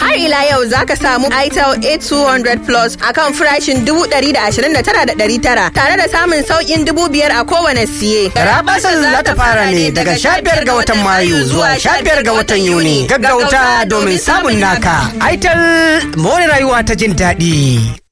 Har ila yau za ka samu Itel A200 Plus akan farashin 129,900 tare da samun sauƙin 5,000 a kowane siye. Rabasar za ta fara ne daga 15 ga watan Mayu zuwa 15 ga watan Yuni. Gaggauta domin samun naka. Itel more rayuwa ta jin daɗi.